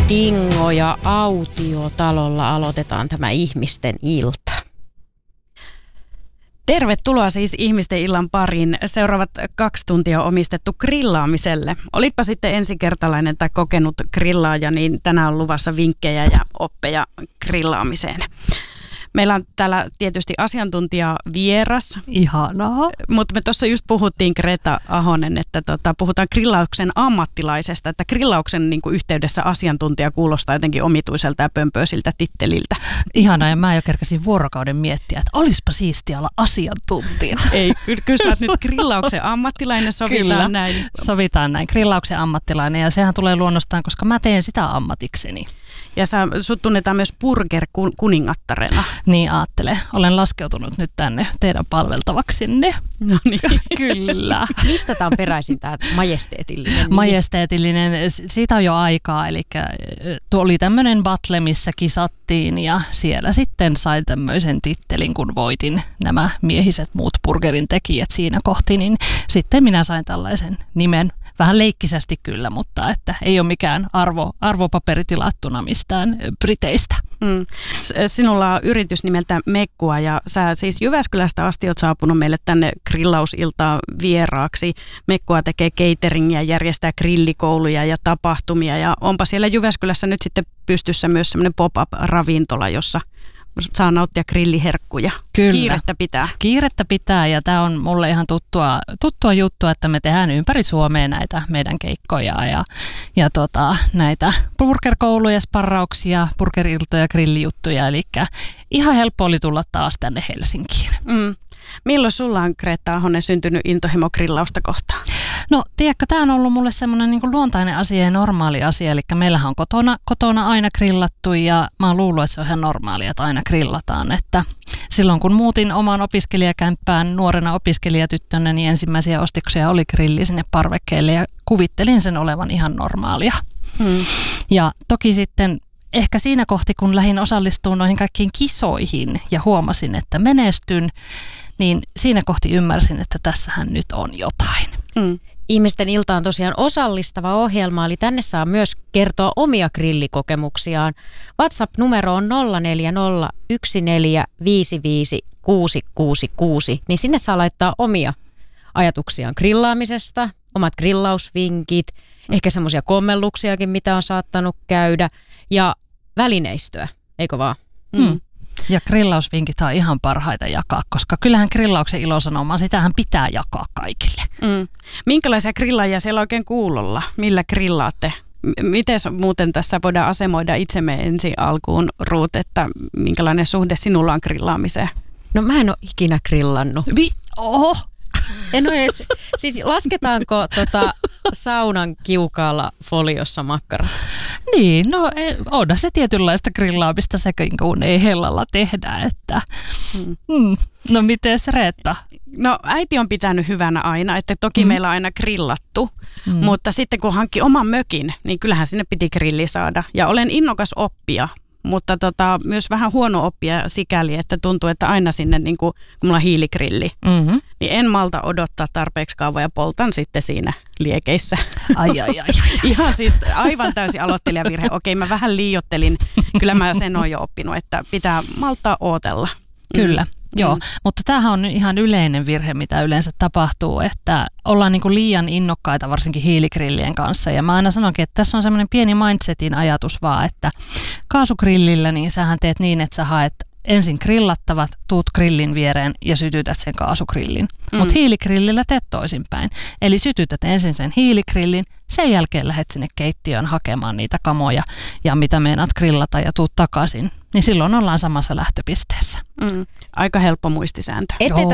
Dingo ja Autiotalolla aloitetaan tämä ihmisten ilta. Tervetuloa siis ihmisten illan pariin. Seuraavat 2 tuntia on omistettu grillaamiselle. Olipa sitten ensikertalainen tai kokenut grillaaja, niin tänään on luvassa vinkkejä ja oppeja grillaamiseen. Meillä on täällä tietysti asiantuntija vieras. Ihanaa. Mutta me tuossa just puhuttiin, Greta Ahonen, että puhutaan grillauksen ammattilaisesta, että grillauksen niin kuin yhteydessä asiantuntija kuulostaa jotenkin omituiselta ja pömpöisiltä titteliltä. Ihanaa, ja mä jo kerkäsin vuorokauden miettiä, että olispa siistiä olla asiantuntija. Ei, kyllä sä oot nyt grillauksen ammattilainen, sovitaan kyllä, näin. Sovitaan näin, grillauksen ammattilainen, ja sehän tulee luonnostaan, koska mä teen sitä ammatikseni. Ja sut tunnetaan myös burger-kuningattarena. Niin ajattele. Olen laskeutunut nyt tänne teidän palveltavaksenne. No niin. Kyllä. Mistä tämä on peräisin, tämä majesteetillinen nimi? Majesteetillinen, siitä on jo aikaa. Eli tuo oli tämmöinen battle, missä kisattiin ja siellä sitten sain tämmöisen tittelin, kun voitin nämä miehiset muut burgerin tekijät siinä kohti. Niin sitten minä sain tällaisen nimen. Vähän leikkisesti kyllä, mutta että ei ole mikään arvopaperi tilattuna mistään Briteistä. Sinulla on yritys nimeltä Mekkua ja sä siis Jyväskylästä asti oot saapunut meille tänne grillausiltaan vieraaksi. Mekkua tekee cateringia, järjestää grillikouluja ja tapahtumia ja onpa siellä Jyväskylässä nyt sitten pystyssä myös semmoinen pop-up-ravintola, jossa saa nauttia grilliherkkuja. Kyllä. Kiirettä pitää. Kiirettä pitää ja tämä on mulle ihan tuttua juttua, että me tehdään ympäri Suomea näitä meidän keikkoja ja näitä burgerkouluja, sparrauksia, burgeriltoja, grillijuttuja. Eli ihan helppo oli tulla taas tänne Helsinkiin. Milloin sulla on, Greta Ahonen, syntynyt intohimo grillausta kohtaan? No, tiedätkö, tämä on ollut mulle semmoinen niin kuin luontainen asia ja normaali asia, eli meillähän on kotona aina grillattu ja mä oon luullut, että se on ihan normaalia, että aina grillataan, että silloin kun muutin omaan opiskelijakämppään nuorena opiskelijatyttönä, niin ensimmäisiä ostiksia oli grilli sinne parvekkeelle ja kuvittelin sen olevan ihan normaalia. Ja toki sitten ehkä siinä kohti, kun lähdin osallistumaan noihin kaikkiin kisoihin ja huomasin, että menestyn, niin siinä kohti ymmärsin, että tässähän nyt on jotain. Ihmisten ilta on tosiaan osallistava ohjelma, eli tänne saa myös kertoa omia grillikokemuksiaan. WhatsApp-numero on 0401455666, niin sinne saa laittaa omia ajatuksiaan grillaamisesta, omat grillausvinkit, ehkä semmoisia kommelluksiakin, mitä on saattanut käydä, ja välineistöä, eikö vaan? Ja grillausvinkit on ihan parhaita jakaa, koska kyllähän grillauksen ilosanomaa, sitähän pitää jakaa kaikille. Minkälaisia grillaajia siellä oikein kuulolla? Millä grillaatte? Miten muuten tässä voidaan asemoida itsemme ensin alkuun, Ruut, että minkälainen suhde sinulla on grillaamiseen? No mä en ole ikinä grillannut. Oho! En ole edes, siis lasketaanko saunan kiukaalla foliossa makkarat? Niin, no onhan se tietynlaista grillaamista sekin, kun ei hellalla tehdä, että no miten se, Reetta? No äiti on pitänyt hyvänä aina, että toki meillä on aina grillattu, mutta sitten kun hankki oman mökin, niin kyllähän sinne piti grilli saada. Ja olen innokas oppija, mutta myös vähän huono oppija sikäli, että tuntuu, että aina sinne, niin kun mulla on hiiligrilli, niin en malta odottaa tarpeeksi kauan ja poltan sitten siinä liekeissä. Ai. Ihan siis aivan täysin aloittelijavirhe. Okei, mä vähän liioittelin. Kyllä mä sen oon jo oppinut, että pitää maltaa ootella. Kyllä. Joo, mutta tämähän on ihan yleinen virhe, mitä yleensä tapahtuu, että ollaan niin kuin liian innokkaita varsinkin hiiligrillien kanssa. Ja mä aina sanonkin, että tässä on semmoinen pieni mindsetin ajatus vaan, että kaasugrillillä niin sähän teet niin, että sä haet ensin grillattavat, tuut grillin viereen ja sytytät sen kaasugrillin. Mutta hiiligrillillä teet toisinpäin. Eli sytytät ensin sen hiiligrillin, sen jälkeen lähdet sinne keittiöön hakemaan niitä kamoja ja mitä meinaat grillata ja tuut takaisin. Niin silloin ollaan samassa lähtöpisteessä. Aika helppo muistisääntö.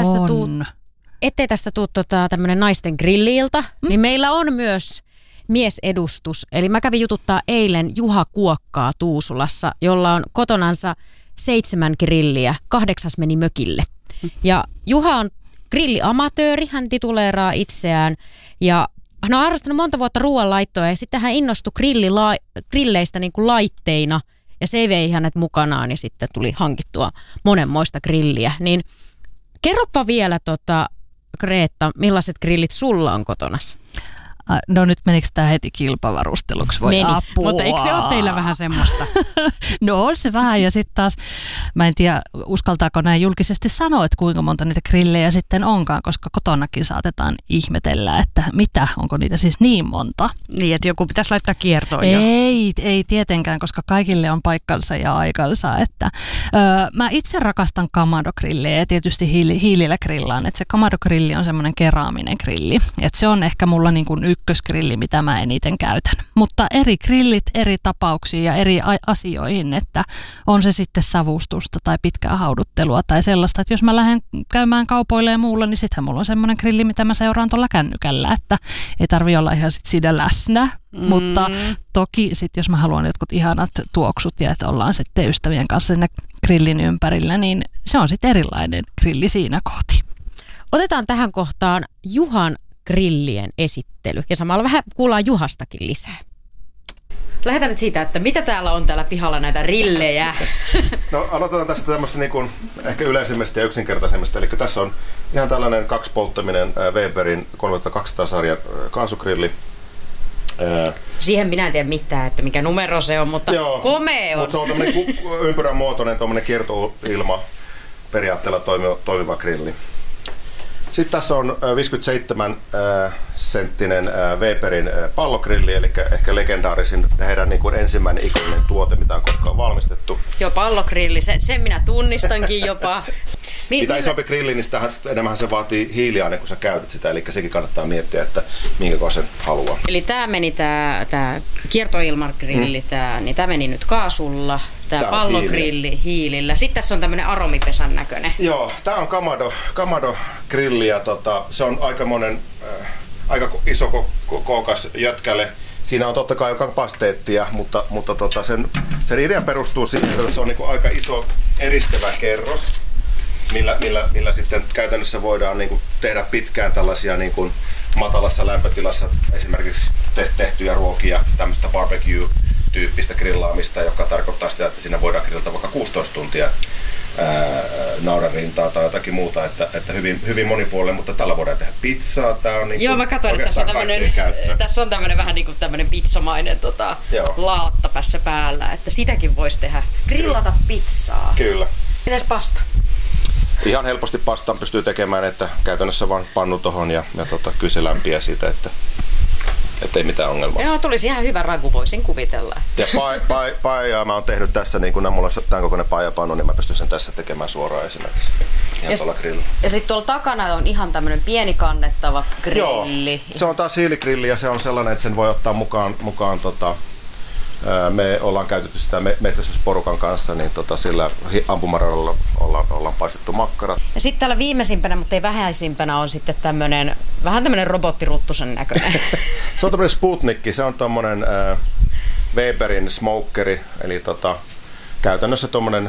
Ettei tästä tuu tämmöinen naisten grilliilta, niin meillä on myös miesedustus. Eli mä kävin jututtaa eilen Juha Kuokkaa Tuusulassa, jolla on kotonansa 7 grilliä, 8 meni mökille. Ja Juha on grilliamatööri, hän tituleeraa itseään ja hän on harrastanut monta vuotta ruoanlaittoa ja sitten hän innostui grilleistä niin kuin laitteina ja se vei hänet mukanaan ja sitten tuli hankittua monenmoista grilliä. Niin kerropa vielä Greta, millaiset grillit sulla on kotonassa? No nyt menikö tämä heti kilpavarusteluksi? Voi Meni. apua. Mutta eikö se ole teillä vähän semmoista? No on se vähän ja sitten taas, mä en tiedä uskaltaako näin julkisesti sanoa, että kuinka monta niitä grillejä sitten onkaan, koska kotonakin saatetaan ihmetellä, että mitä, onko niitä siis niin monta. Niin, että joku pitäisi laittaa kiertoon jo. Ei tietenkään, koska kaikille on paikkansa ja aikansa. Mä itse rakastan Kamado-grillejä ja tietysti hiilillä grillaan, että se Kamado-grilli on semmoinen keraaminen grilli, että se on ehkä mulla niin kuin ykkösgrilli, mitä mä eniten käytän. Mutta eri grillit eri tapauksiin ja eri asioihin, että on se sitten savustusta tai pitkää hauduttelua tai sellaista, että jos mä lähden käymään kaupoille ja muulla, niin sittenhän mulla on semmoinen grilli, mitä mä seuraan tuolla kännykällä, että ei tarvitse olla ihan sit siinä läsnä, mutta toki sitten jos mä haluan jotkut ihanat tuoksut ja että ollaan sitten ystävien kanssa sinne grillin ympärillä, niin se on sitten erilainen grilli siinä kohti. Otetaan tähän kohtaan Juhan grillien esittely ja samalla vähän kuullaan Juhastakin lisää. Lähdetään nyt siitä, että mitä täällä on täällä pihalla näitä rillejä. No aloitetaan tästä tämmöistä niin kuin ehkä yleisimmästä ja yksinkertaisemmasta. Eli tässä on ihan tällainen kaksipolttaminen Weberin 3200-sarjan kaasugrilli. Siihen minä en tiedä mitään, että mikä numero se on, mutta komea on. Mutta se on tämmöinen ympyrän muotoinen kiertoilma periaatteella toimiva grilli. Sitten tässä on 57-senttinen Weberin pallogrilli, eli ehkä legendaarisin heidän niin kuin ensimmäinen ikoninen tuote, mitä on koskaan valmistettu. Joo, pallogrilli, sen minä tunnistankin jopa. Mitä isompi grilli, niin sitä enemmän se vaatii hiiliä ennen kuin sä käytät sitä, eli sekin kannattaa miettiä, että minkä sen haluaa. Eli tämä meni tämä kiertoilmagrilli, niin tämä meni nyt kaasulla. Tämä pallogrilli hiilillä. Sitten tässä on tämmöinen aromipesän näköinen. Joo, tämä on Kamado-grilli ja se on aika iso kookas jätkälle. Siinä on totta kai jo kapasiteettia, mutta sen idea perustuu siihen, että se on niinku aika iso eristävä kerros, millä sitten käytännössä voidaan niinku tehdä pitkään tällaisia niinku matalassa lämpötilassa esimerkiksi tehtyjä ruokia, tämmöistä barbecue-tyyppistä grillaamista, joka tarkoittaa sitä, että siinä voidaan grillata vaikka 16 tuntia naudanrintaa tai jotakin muuta, että hyvin monipuolinen, mutta tällä voidaan tehdä pizzaa. Tää on joo, mä katsoin, että tässä on tämmöinen vähän niin kuin tämmöinen pizzamainen laatta päässä päällä, että sitäkin voisi tehdä. Grillata pizzaa. Kyllä. Mitäs pasta? Ihan helposti pastan pystyy tekemään, että käytännössä vaan pannu tohon ja kyllä se lämpiää siitä, että ei mitään ongelmaa. Joo, tulisi ihan hyvä ragu, voisin kuvitella. Ja paijaa mä oon tehnyt tässä, niin kun mulla on tämän kokoinen paijapannu, niin mä pystyn sen tässä tekemään suoraan esimerkiksi. Ihan tuolla grillillä. Ja sitten tuolla takana on ihan tämmönen pieni kannettava grilli. Joo, se on taas hiiligrilli ja se on sellainen, että sen voi ottaa mukaan me ollaan käytetty sitä metsästysporukan kanssa, niin sillä ampumaradalla ollaan paistettu makkarat. Ja sitten täällä viimeisimpänä, mutta ei vähäisimpänä, on sitten vähän tämmönen robottiruttusen näköinen. Se on tämmönen Sputnikki, se on tommonen Weberin smokeri, eli käytännössä tommonen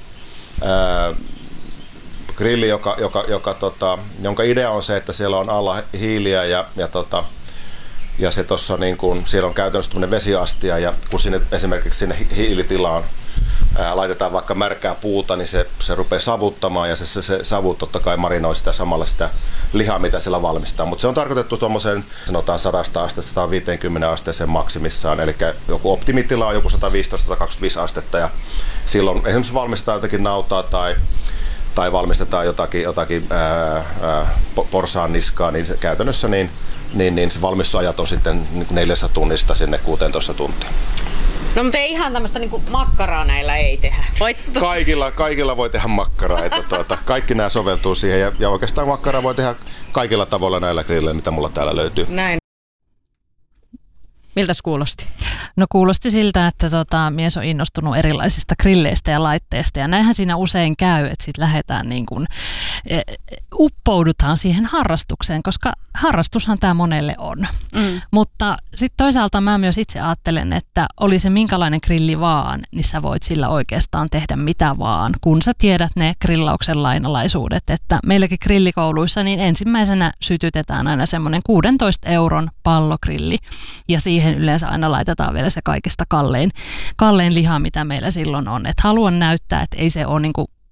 grilli, jonka idea on se, että siellä on alla hiiliä ja se tossa niin kun, siellä on käytännössä tämmöinen vesiastia ja kun esimerkiksi sinne hiilitilaan laitetaan vaikka märkää puuta, niin se rupeaa savuttamaan ja se savu totta kai marinoi sitä samalla sitä lihaa, mitä siellä valmistaa. Mutta se on tarkoitettu tuommoiseen, sanotaan 100 astetta 150 asteeseen maksimissaan, eli joku optimitila on joku 115-125 astetta ja silloin esimerkiksi valmistetaan jotakin nautaa tai valmistetaan jotakin porsaan niskaa, niin se käytännössä niin se valmistusajat on sitten 4 tunnista sinne 16 tuntia. No mutta ei ihan tämmöistä niinku makkaraa näillä ei tehdä. Kaikilla voi tehdä makkaraa, että kaikki nämä soveltuu siihen ja oikeastaan makkaraa voi tehdä kaikilla tavoilla näillä grilleillä, mitä mulla täällä löytyy. Näin. Miltäs kuulosti? No kuulosti siltä, että mies on innostunut erilaisista grilleistä ja laitteista ja näinhän siinä usein käy, että sitten lähdetään niin kuin uppoudutaan siihen harrastukseen, koska harrastushan tämä monelle on. Mutta sitten toisaalta mä myös itse ajattelen, että oli se minkälainen grilli vaan, niin sä voit sillä oikeastaan tehdä mitä vaan, kun sä tiedät ne grillauksen lainalaisuudet. Että meilläkin grillikouluissa niin ensimmäisenä sytytetään aina semmoinen 16 € pallogrilli ja siihen yleensä aina laitetaan vielä se kaikista kallein liha, mitä meillä silloin on. Että haluan näyttää, että ei se ole niinku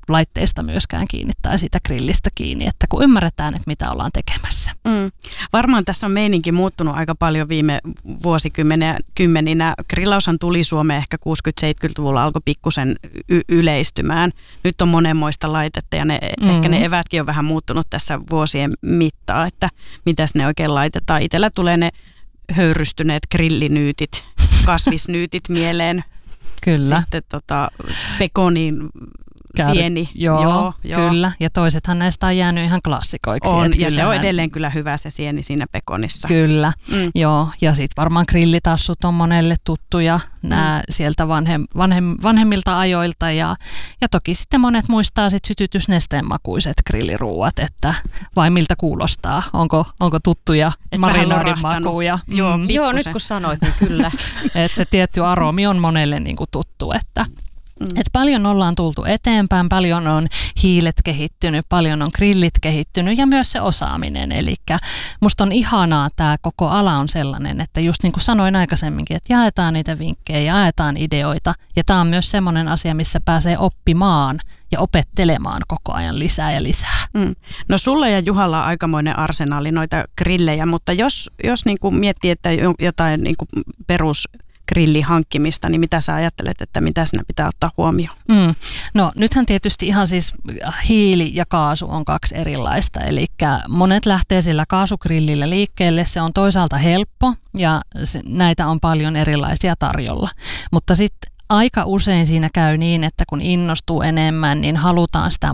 laitteista myöskään kiinni tai siitä grillistä kiinni, että kun ymmärretään, että mitä ollaan tekemässä. Varmaan tässä on meininki muuttunut aika paljon viime vuosikymmeninä. Grillaushan tuli Suomeen ehkä 60-70-luvulla, alkoi pikkusen yleistymään. Nyt on monenmoista laitetta ja ehkä ne evätkin on vähän muuttunut tässä vuosien mittaan, että mitäs ne oikein laitetaan. Itsellä tulee ne höyrystyneet grillinyytit, kasvisnyytit mieleen. Kyllä. Sitten pekonin sieni. Joo, kyllä. Ja toisethan näistä on jäänyt ihan klassikoiksi. Ja se on edelleen kyllä hyvä se sieni siinä pekonissa. Kyllä, joo. Ja sitten varmaan grillitassut on monelle tuttuja nämä sieltä vanhemmilta ajoilta. Ja toki sitten monet muistaa sit sytytysnesteen makuiset grilliruuat, että vai miltä kuulostaa. Onko tuttuja marinoidin makuja? Joo, nyt kun sanoit, niin kyllä. Että se tietty aromi on monelle niinku tuttu, että et paljon ollaan tultu eteenpäin, paljon on hiilet kehittynyt, paljon on grillit kehittynyt ja myös se osaaminen. Eli musta on ihanaa, tämä koko ala on sellainen, että just niin kuin sanoin aikaisemminkin, että jaetaan niitä vinkkejä, jaetaan ideoita. Ja tämä on myös semmoinen asia, missä pääsee oppimaan ja opettelemaan koko ajan lisää ja lisää. No sulla ja Juhalla on aikamoinen arsenaali noita grillejä, mutta jos niin kuin miettii, että jotain niin kuin grillin hankkimista, niin mitä sä ajattelet, että mitä siinä pitää ottaa huomioon? No nythän tietysti ihan siis hiili ja kaasu on kaksi erilaista, eli monet lähtee sillä kaasugrillillä liikkeelle, se on toisaalta helppo ja näitä on paljon erilaisia tarjolla, mutta sitten aika usein siinä käy niin, että kun innostuu enemmän, niin halutaan sitä